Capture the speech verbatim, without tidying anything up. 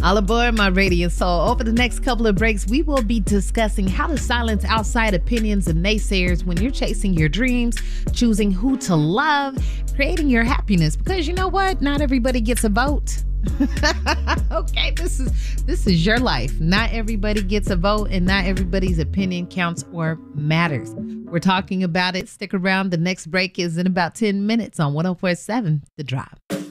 All aboard my radiant soul. Over the next couple of breaks, we will be discussing how to silence outside opinions and naysayers when you're chasing your dreams, choosing who to love, creating your happiness. Because you know what? Not everybody gets a vote. Okay, this is this is your life. Not everybody gets a vote, and not everybody's opinion counts or matters. We're talking about it. Stick around. The next break is in about ten minutes on one oh four point seven The Drive.